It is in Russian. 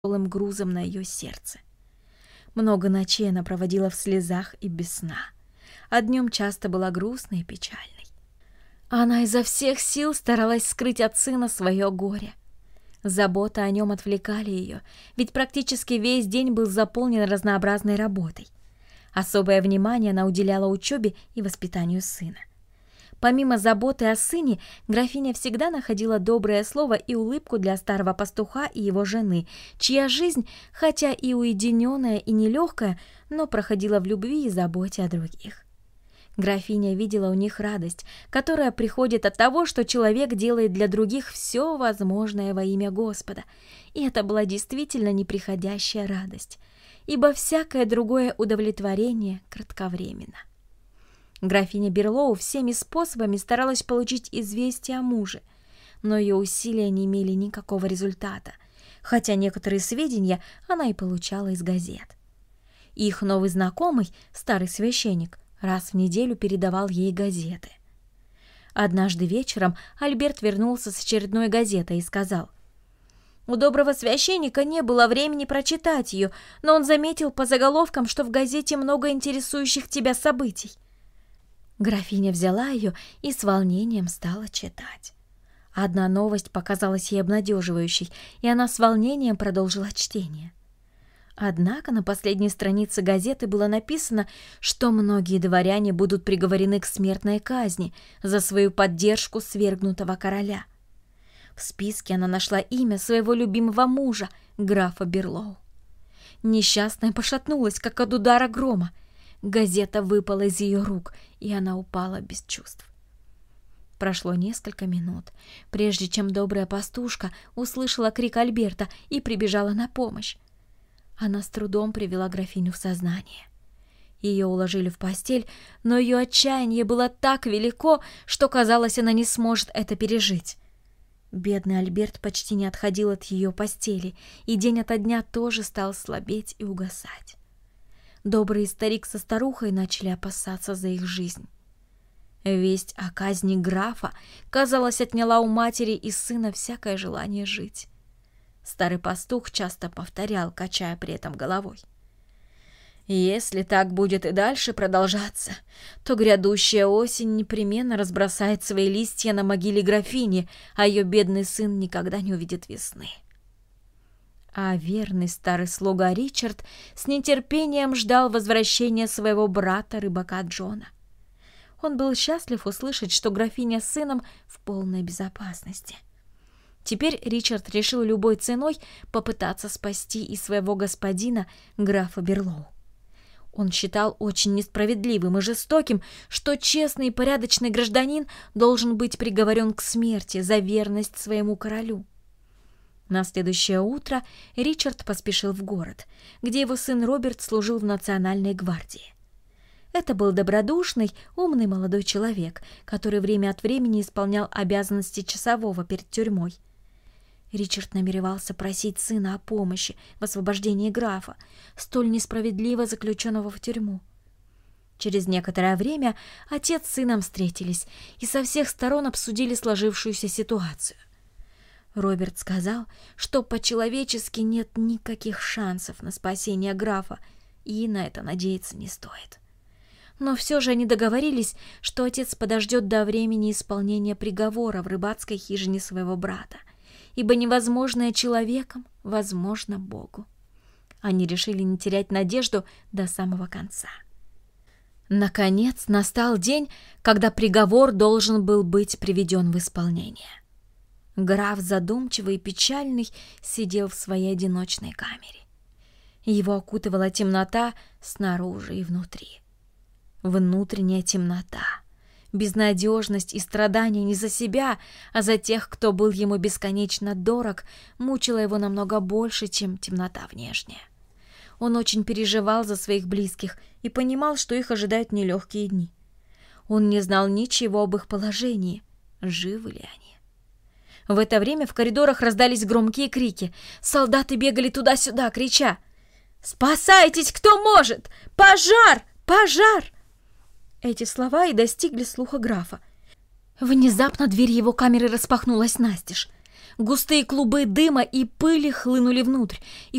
тяжелым грузом на ее сердце. Много ночей она проводила в слезах и без сна, а днем часто была грустной и печальной. Она изо всех сил старалась скрыть от сына свое горе. Заботы о нем отвлекали ее, ведь практически весь день был заполнен разнообразной работой. Особое внимание она уделяла учебе и воспитанию сына. Помимо заботы о сыне, графиня всегда находила доброе слово и улыбку для старого пастуха и его жены, чья жизнь, хотя и уединенная и нелегкая, но проходила в любви и заботе о других. Графиня видела у них радость, которая приходит от того, что человек делает для других все возможное во имя Господа, и это была действительно неприходящая радость, ибо всякое другое удовлетворение кратковременно. Графиня Берлоу всеми способами старалась получить известие о муже, но ее усилия не имели никакого результата, хотя некоторые сведения она и получала из газет. Их новый знакомый, старый священник, раз в неделю передавал ей газеты. Однажды вечером Альберт вернулся с очередной газетой и сказал: «У доброго священника не было времени прочитать ее, но он заметил по заголовкам, что в газете много интересующих тебя событий». Графиня взяла ее и с волнением стала читать. Одна новость показалась ей обнадеживающей, и она с волнением продолжила чтение. Однако на последней странице газеты было написано, что многие дворяне будут приговорены к смертной казни за свою поддержку свергнутого короля. В списке она нашла имя своего любимого мужа, графа Берлоу. Несчастная пошатнулась, как от удара грома. Газета выпала из ее рук, и она упала без чувств. Прошло несколько минут, прежде чем добрая пастушка услышала крик Альберта и прибежала на помощь. Она с трудом привела графиню в сознание. Ее уложили в постель, но ее отчаяние было так велико, что, казалось, она не сможет это пережить. Бедный Альберт почти не отходил от ее постели, и день ото дня тоже стал слабеть и угасать. Добрый старик со старухой начали опасаться за их жизнь. Весть о казни графа, казалось, отняла у матери и сына всякое желание жить. Старый пастух часто повторял, качая при этом головой: «Если так будет и дальше продолжаться, то грядущая осень непременно разбросает свои листья на могиле графини, а ее бедный сын никогда не увидит весны». А верный старый слуга Ричард с нетерпением ждал возвращения своего брата-рыбака Джона. Он был счастлив услышать, что графиня с сыном в полной безопасности. Теперь Ричард решил любой ценой попытаться спасти и своего господина, графа Берлоу. Он считал очень несправедливым и жестоким, что честный и порядочный гражданин должен быть приговорен к смерти за верность своему королю. На следующее утро Ричард поспешил в город, где его сын Роберт служил в Национальной гвардии. Это был добродушный, умный молодой человек, который время от времени исполнял обязанности часового перед тюрьмой. Ричард намеревался просить сына о помощи в освобождении графа, столь несправедливо заключенного в тюрьму. Через некоторое время отец с сыном встретились и со всех сторон обсудили сложившуюся ситуацию. Роберт сказал, что по-человечески нет никаких шансов на спасение графа, и на это надеяться не стоит. Но все же они договорились, что отец подождет до времени исполнения приговора в рыбацкой хижине своего брата, ибо невозможное человеком возможно Богу. Они решили не терять надежду до самого конца. Наконец настал день, когда приговор должен был быть приведен в исполнение. Граф, задумчивый и печальный, сидел в своей одиночной камере. Его окутывала темнота снаружи и внутри. Внутренняя темнота, безнадежность и страдания не за себя, а за тех, кто был ему бесконечно дорог, мучила его намного больше, чем темнота внешняя. Он очень переживал за своих близких и понимал, что их ожидают нелегкие дни. Он не знал ничего об их положении, живы ли они. В это время в коридорах раздались громкие крики. Солдаты бегали туда-сюда, крича: «Спасайтесь, кто может! Пожар! Пожар!» Эти слова и достигли слуха графа. Внезапно дверь его камеры распахнулась настежь. Густые клубы дыма и пыли хлынули внутрь, и